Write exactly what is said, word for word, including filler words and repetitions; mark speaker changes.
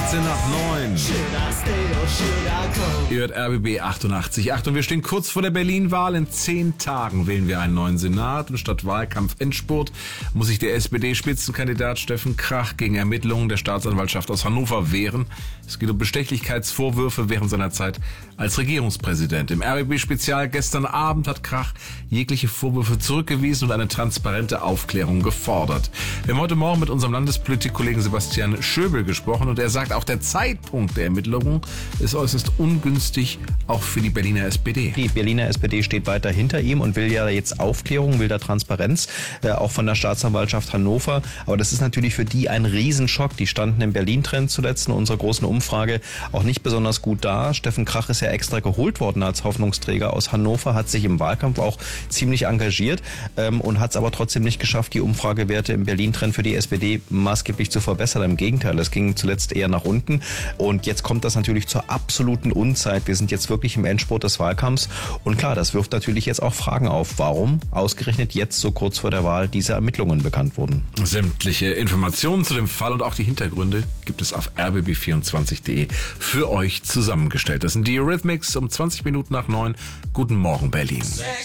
Speaker 1: sechzehn nach neun. Ihr hört R B B achtundachtzig Komma acht und wir stehen kurz vor der Berlin-Wahl. In zehn Tagen wählen wir einen neuen Senat und statt Wahlkampf-Endspurt muss sich der S P D-Spitzenkandidat Steffen Krach gegen Ermittlungen der Staatsanwaltschaft aus Hannover wehren. Es geht um Bestechlichkeitsvorwürfe während seiner Zeit als Regierungspräsident. Im R B B-Spezial gestern Abend hat Krach jegliche Vorwürfe zurückgewiesen und eine transparente Aufklärung gefordert. Wir haben heute Morgen mit unserem Landespolitikkollegen Sebastian Schöbel gesprochen und er sagt, auch der Zeitpunkt der Ermittlungen ist äußerst ungünstig, auch für die Berliner S P D.
Speaker 2: Die Berliner S P D steht weiter hinter ihm und will ja jetzt Aufklärung, will da Transparenz, äh, auch von der Staatsanwaltschaft Hannover. Aber das ist natürlich für die ein Riesenschock. Die standen im Berlin-Trend zuletzt in unserer großen Umfrage auch nicht besonders gut da. Steffen Krach ist ja extra geholt worden als Hoffnungsträger aus Hannover, hat sich im Wahlkampf auch ziemlich engagiert ähm, und hat es aber trotzdem nicht geschafft, die Umfragewerte im Berlin-Trend für die S P D maßgeblich zu verbessern. Im Gegenteil, es ging zuletzt eher nach unten. Und jetzt kommt das natürlich zur absoluten Unzeit. Wir sind jetzt wirklich im Endspurt des Wahlkampfs. Und klar, das wirft natürlich jetzt auch Fragen auf, warum ausgerechnet jetzt so kurz vor der Wahl diese Ermittlungen bekannt wurden.
Speaker 1: Sämtliche Informationen zu dem Fall und auch die Hintergründe gibt es auf r b b vierundzwanzig punkt d e für euch zusammengestellt. Das sind die Eurythmics um zwanzig Minuten nach neun. Guten Morgen, Berlin.